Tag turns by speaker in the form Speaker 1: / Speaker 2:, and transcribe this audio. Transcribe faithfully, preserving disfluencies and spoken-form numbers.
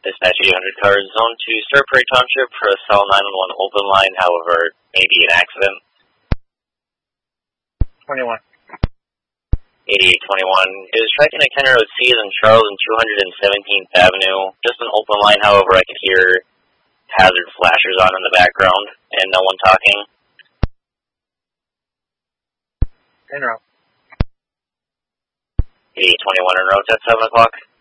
Speaker 1: Dispatch eight hundred cars, zone two, Star Prairie Township, for a cell nine one one open line, however, maybe an accident.
Speaker 2: twenty-one.
Speaker 1: eighty-eight twenty-one is tracking a Kenner Road C in Charles and two hundred seventeenth Avenue. Just an open line, however, I could hear hazard flashers on in the background and no one talking.
Speaker 2: En route.
Speaker 1: eighty-eight twenty-one en route at seven o'clock.